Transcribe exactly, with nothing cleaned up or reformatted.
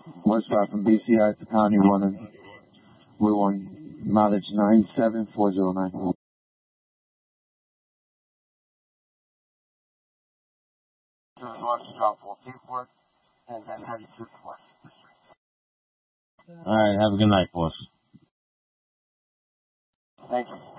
Westbound from B C I to County one and Route one, mileage nine seven four zero nine. And then headed to All right, have a good night, boss. Thank you.